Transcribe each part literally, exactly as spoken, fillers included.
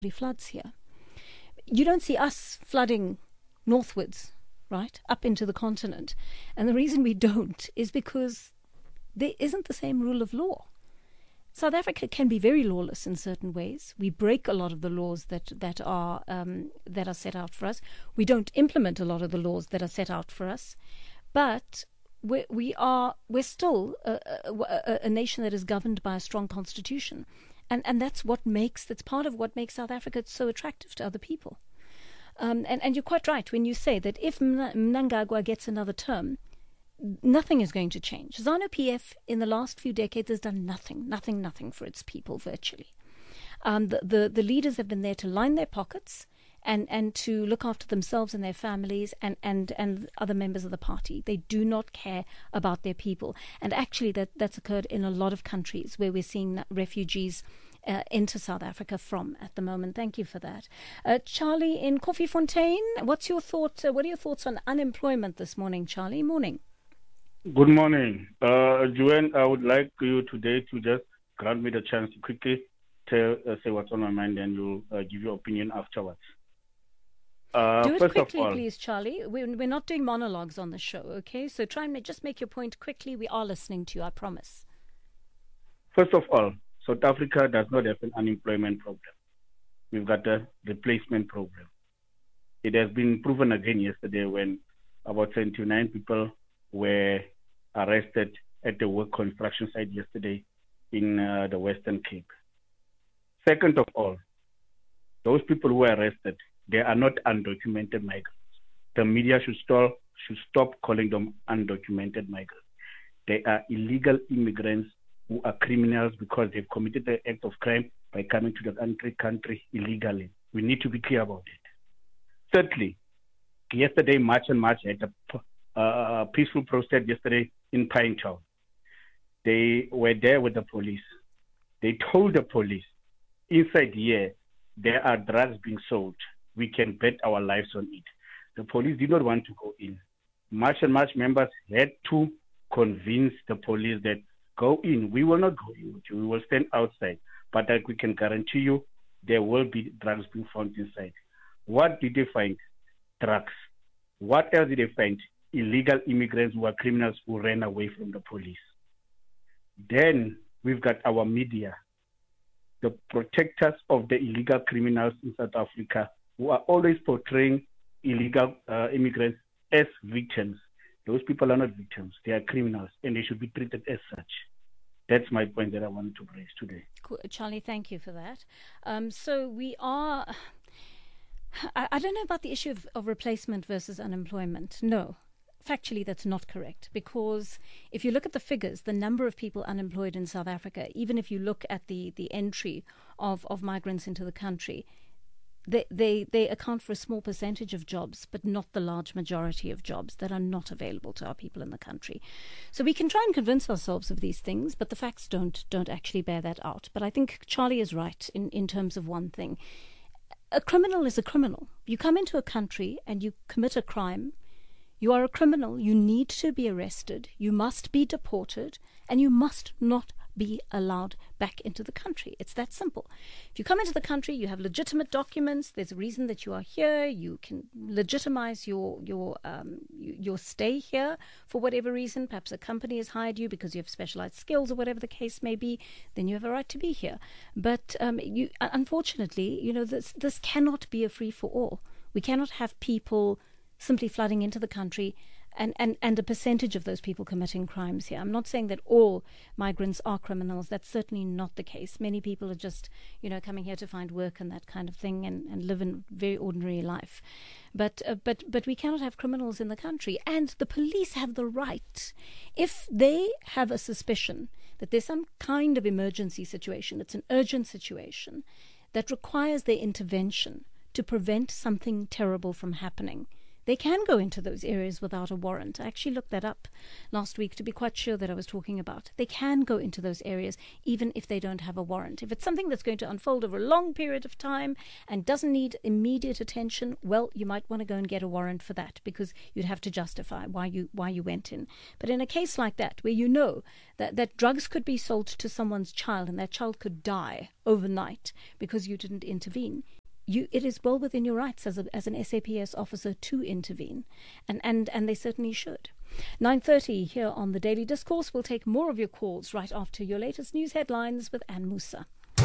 floods here. You don't see us flooding northwards, right, up into the continent. And the reason we don't is because there isn't the same rule of law. South Africa can be very lawless in certain ways. We break a lot of the laws that that are um, that are set out for us. We don't implement a lot of the laws that are set out for us. But we we are we're still a, a, a nation that is governed by a strong constitution, and and that's what makes that's part of what makes South Africa so attractive to other people. Um, and and you're quite right when you say that if Mnangagwa gets another term, nothing is going to change. ZANU-P F in the last few decades has done nothing, nothing, nothing for its people virtually. Um, the, the, the leaders have been there to line their pockets and, and to look after themselves and their families and, and, and other members of the party. They do not care about their people. And actually that, that's occurred in a lot of countries where we're seeing refugees uh, enter South Africa from at the moment. Thank you for that. Uh, Charlie in Koffiefontein, what's your thought? Uh, what are your thoughts on unemployment this morning, Charlie? Morning. Good morning. Uh, Joanne, I would like you today to just grant me the chance to quickly tell, uh, say what's on my mind, and you'll uh, give your opinion afterwards. Uh, Do it first quickly, of all, please, Charlie. We're, we're not doing monologues on the show, okay? So try and make, just make your point quickly. We are listening to you, I promise. First of all, South Africa does not have an unemployment problem. We've got a replacement problem. It has been proven again yesterday when about seventy-nine people were arrested at the work construction site yesterday in uh, the Western Cape. Second of all, those people who were arrested, they are not undocumented migrants. The media should stop, should stop calling them undocumented migrants. They are illegal immigrants who are criminals because they've committed an act of crime by coming to the country, country illegally. We need to be clear about it. Thirdly, yesterday, March and March had a Uh, a peaceful protest yesterday in Pinetown. They were there with the police. They told the police, inside here, there are drugs being sold. We can bet our lives on it. The police did not want to go in. March and March members had to convince the police that go in. We will not go in with you. We will stand outside. But that we can guarantee you there will be drugs being found inside. What did they find? Drugs. What else did they find? Illegal immigrants who are criminals who ran away from the police. Then we've got our media, the protectors of the illegal criminals in South Africa, who are always portraying illegal uh, immigrants as victims. Those people are not victims. They are criminals, and they should be treated as such. That's my point that I wanted to raise today. Cool. Charlie, thank you for that. Um, so we are... I, I don't know about the issue of, of replacement versus unemployment. No. Factually, that's not correct, because if you look at the figures, the number of people unemployed in South Africa, even if you look at the, the entry of, of migrants into the country, they, they, they account for a small percentage of jobs, but not the large majority of jobs that are not available to our people in the country. So we can try and convince ourselves of these things, but the facts don't don't actually bear that out. But I think Charlie is right in, in terms of one thing. A criminal is a criminal. You come into a country and you commit a crime. You are a criminal. You need to be arrested. You must be deported, and you must not be allowed back into the country. It's that simple. If you come into the country, you have legitimate documents. There's a reason that you are here. You can legitimize your your um, your stay here for whatever reason. Perhaps a company has hired you because you have specialized skills or whatever the case may be. Then you have a right to be here. But um, you, unfortunately, you know, this this cannot be a free for all. We cannot have people simply flooding into the country and, and, and a percentage of those people committing crimes here. I'm not saying that all migrants are criminals. That's certainly not the case. Many people are just, you know, coming here to find work and that kind of thing and, and live in very ordinary life. But, uh, but, but we cannot have criminals in the country. And the police have the right, if they have a suspicion that there's some kind of emergency situation, it's an urgent situation that requires their intervention to prevent something terrible from happening, They can go into those areas without a warrant. I actually looked that up last week to be quite sure that I was talking about. They can go into those areas even if they don't have a warrant. If it's something that's going to unfold over a long period of time and doesn't need immediate attention, well, you might want to go and get a warrant for that, because you'd have to justify why you why you went in. But in a case like that, where you know that, that drugs could be sold to someone's child and that child could die overnight because you didn't intervene, You, it is well within your rights as, a, as an S A P S officer to intervene, and, and, and they certainly should. nine thirty here on The Daily Discourse. We'll take more of your calls right after your latest news headlines with Anne Musa.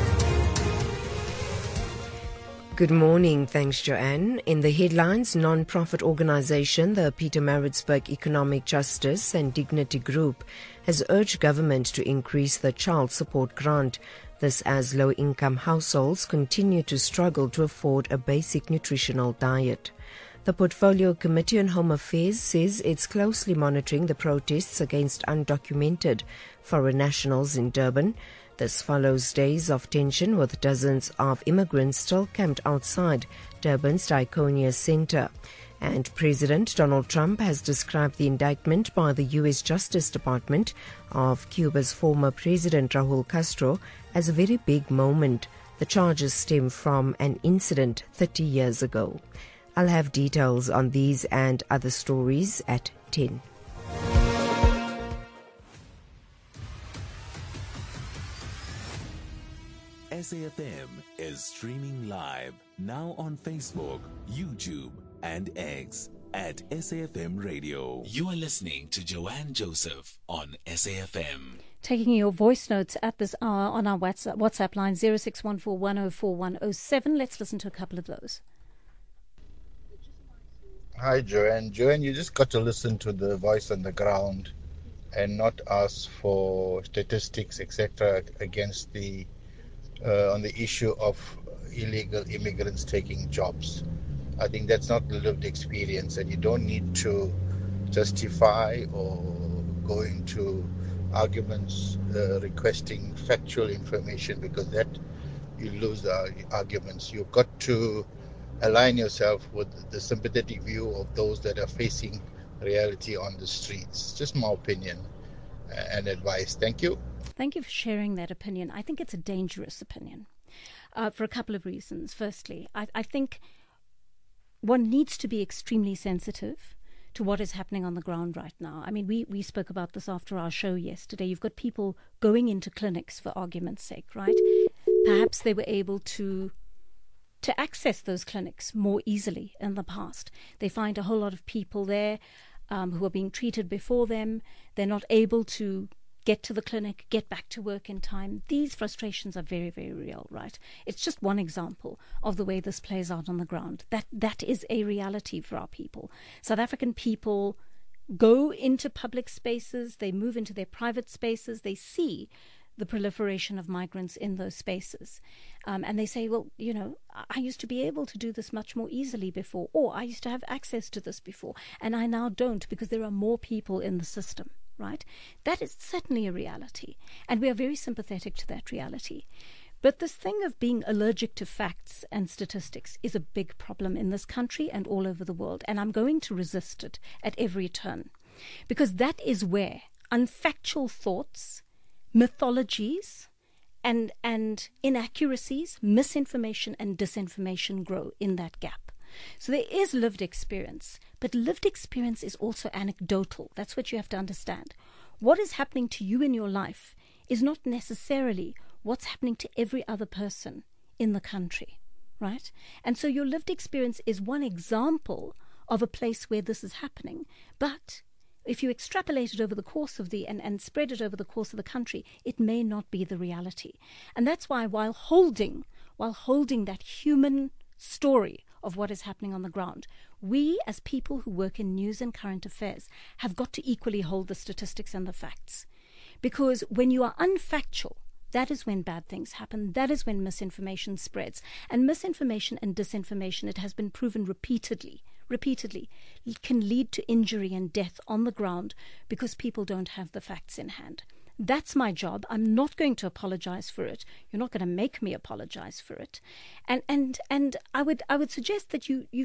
Good morning. Thanks, Joanne. In the headlines, non-profit organisation, the Pietermaritzburg Economic Justice and Dignity Group, has urged government to increase the child support grant. This as low-income households continue to struggle to afford a basic nutritional diet. The Portfolio Committee on Home Affairs says it's closely monitoring the protests against undocumented foreign nationals in Durban. This follows days of tension with dozens of immigrants still camped outside Durban's Diakonia Centre. And President Donald Trump has described the indictment by the U S Justice Department of Cuba's former President Raul Castro as a very big moment. The charges stem from an incident thirty years ago. I'll have details on these and other stories at ten. S A F M is streaming live now on Facebook, YouTube, and X at S A F M Radio. You are listening to Joanne Joseph on S A F M. Taking your voice notes at this hour on our WhatsApp, WhatsApp line zero six one four one zero four one zero seven. Let's listen to a couple of those. Hi, Joanne. Joanne, you just got to listen to the voice on the ground and not ask for statistics, et cetera, against the uh, on the issue of illegal immigrants taking jobs. I think that's not the lived experience, and you don't need to justify or go into arguments uh, requesting factual information, because that you lose the arguments. You've got to align yourself with the sympathetic view of those that are facing reality on the streets. Just my opinion and advice. Thank you. Thank you for sharing that opinion. I think it's a dangerous opinion uh, for a couple of reasons. Firstly, I, I think one needs to be extremely sensitive to what is happening on the ground right now. I mean, we, we spoke about this after our show yesterday. You've got people going into clinics for argument's sake, right? Perhaps they were able to to access those clinics more easily in the past. They find a whole lot of people there um, who are being treated before them. They're not able to get to the clinic, get back to work in time. These frustrations are very, very real, right? It's just one example of the way this plays out on the ground. That that is a reality for our people. South African people go into public spaces, they move into their private spaces, they see the proliferation of migrants in those spaces. Um, and they say, well, you know, I used to be able to do this much more easily before, or I used to have access to this before, and I now don't because there are more people in the system, right? That is certainly a reality, and we are very sympathetic to that reality. But this thing of being allergic to facts and statistics is a big problem in this country and all over the world, and I'm going to resist it at every turn, because that is where unfactual thoughts, mythologies and and inaccuracies, misinformation and disinformation grow in that gap. So there is lived experience, but lived experience is also anecdotal. That's what you have to understand. What is happening to you in your life is not necessarily what's happening to every other person in the country, right? And so your lived experience is one example of a place where this is happening, but if you extrapolate it over the course of the, and, and spread it over the course of the country, it may not be the reality. And that's why while holding, while holding that human story of what is happening on the ground, we as people who work in news and current affairs have got to equally hold the statistics and the facts. Because when you are unfactual, that is when bad things happen. That is when misinformation spreads. And misinformation and disinformation, it has been proven repeatedly, repeatedly, can lead to injury and death on the ground because people don't have the facts in hand. That's my job. I'm not going to apologize for it. You're not going to make me apologize for it. And and and I would I would suggest that you you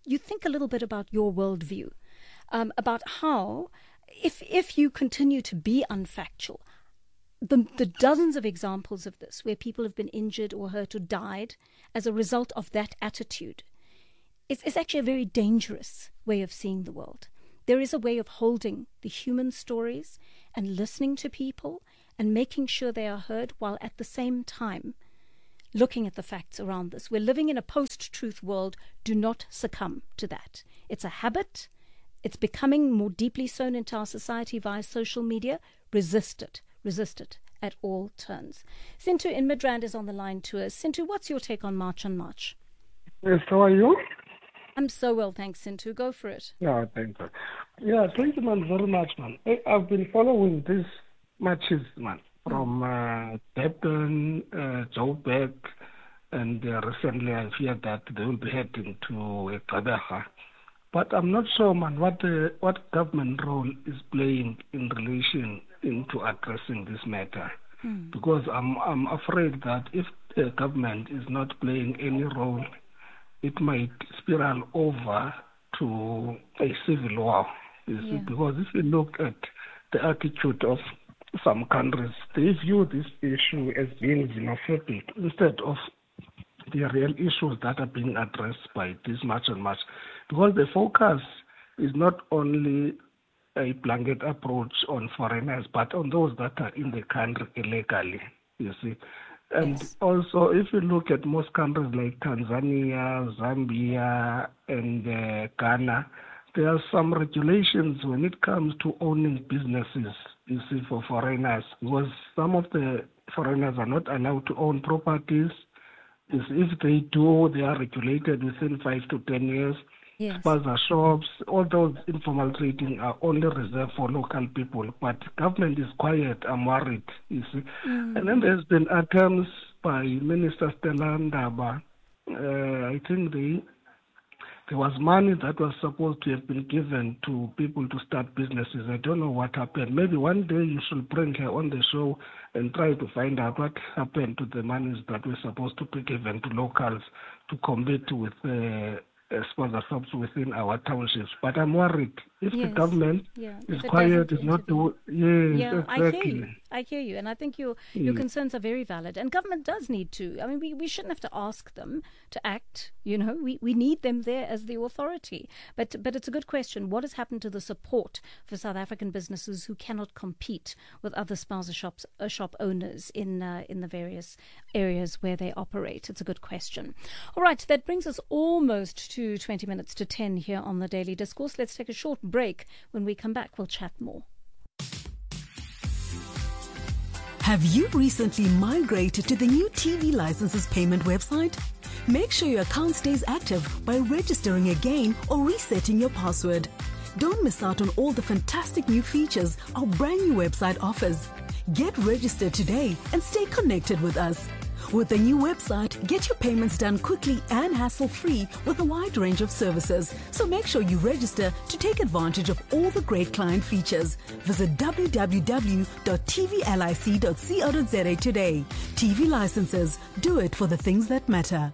you think a little bit about your worldview, um, about how, if if you continue to be unfactual, the, the dozens of examples of this where people have been injured or hurt or died as a result of that attitude, it's, it's actually a very dangerous way of seeing the world. There is a way of holding the human stories and listening to people and making sure they are heard while at the same time looking at the facts around this. We're living in a post-truth world. Do not succumb to that. It's a habit. It's becoming more deeply sown into our society via social media. Resist it. Resist it at all turns. Sintu in Midrand is on the line to us. Sintu, what's your take on March on March? Yes, how are you? I'm so well, thanks, Sintu. Go for it. Yeah, thank you. Yeah, thank you, man, very much, man. I, I've been following these matches, man, from uh, Durban, uh, Joburg, and uh, recently I hear that they will be heading to Gqeberha. But I'm not sure, man, what the, what government role is playing in relation into addressing this matter. Hmm. Because I'm I'm afraid that if the government is not playing any role, it might spiral over to a civil war. You see? Yeah. Because if you look at the attitude of some countries, they view this issue as being xenophobic instead of the real issues that are being addressed by this March on March. Because the focus is not only a blanket approach on foreigners, but on those that are in the country illegally, you see. And yes. Also, if you look at most countries like Tanzania, Zambia, and uh, Ghana, there are some regulations when it comes to owning businesses, you see, for foreigners, because some of the foreigners are not allowed to own properties. If they do, they are regulated within five to ten years. Yes. Spaza shops, all those informal trading are only reserved for local people. But government is quiet, I'm worried, you see. Mm. And then there's been attempts by Minister Stella Ndaba. Uh, I think they, there was money that was supposed to have been given to people to start businesses. I don't know what happened. Maybe one day you should bring her on the show and try to find out what happened to the monies that were supposed to be given to locals to compete with uh, Uh, sponsorships within our townships. But I'm worried if yes. the government yeah. is quiet, is not doing. Yes, yeah, exactly. I hear you. I hear you, and I think your mm. your concerns are very valid. And government does need to. I mean, we, we shouldn't have to ask them to act. You know, we, we need them there as the authority. But but it's a good question. What has happened to the support for South African businesses who cannot compete with other spaza shops uh, shop owners in uh, in the various areas where they operate? It's a good question. All right, that brings us almost to twenty minutes to ten here on the Daily Discourse. Let's take a short break. When we come back, we'll chat more. Have you recently migrated to the new T V licenses payment website? Make sure your account stays active by registering again or resetting your password. Don't miss out on all the fantastic new features our brand new website offers. Get registered today and stay connected with us. With the new website, get your payments done quickly and hassle-free with a wide range of services. So make sure you register to take advantage of all the great client features. Visit w w w dot t v lic dot co dot za today. T V licenses. Do it for the things that matter.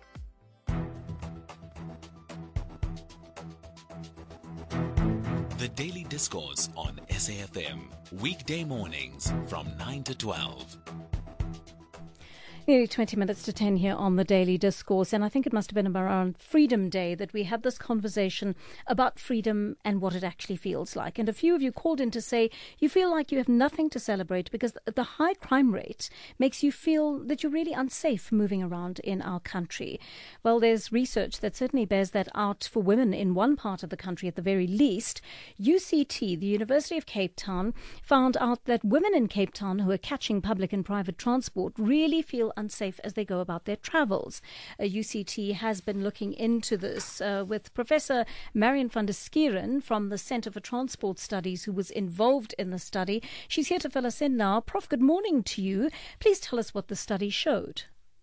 The Daily Discourse on S A F M. Weekday mornings from nine to twelve. Nearly twenty minutes to ten here on the Daily Discourse, and I think it must have been around Freedom Day that we had this conversation about freedom and what it actually feels like. And a few of you called in to say you feel like you have nothing to celebrate because the high crime rate makes you feel that you're really unsafe moving around in our country. Well, there's research that certainly bears that out for women in one part of the country at the very least. U C T, the University of Cape Town, found out that women in Cape Town who are catching public and private transport really feel unsafe as they go about their travels. Uh, U C T has been looking into this uh, with Professor Marion van der Skieren from the Centre for Transport Studies, who was involved in the study. She's here to fill us in now. Prof, good morning to you. Please tell us what the study showed.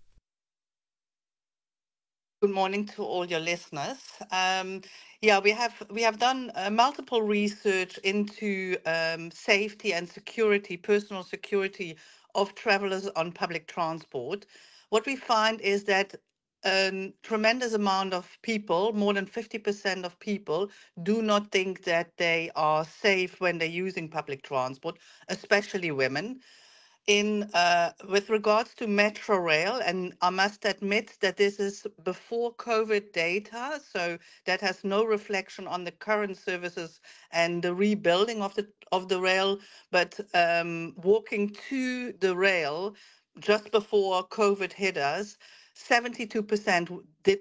Good morning to all your listeners. Um, yeah, we have we have done uh, multiple research into um, safety and security, personal security of travelers on public transport. What we find is that a tremendous amount of people, more than fifty percent of people, do not think that they are safe when they're using public transport, especially women. In uh, with regards to Metro Rail, and I must admit that this is before COVID data, so that has no reflection on the current services and the rebuilding of the of the rail. But um, walking to the rail just before COVID hit us, seventy-two percent did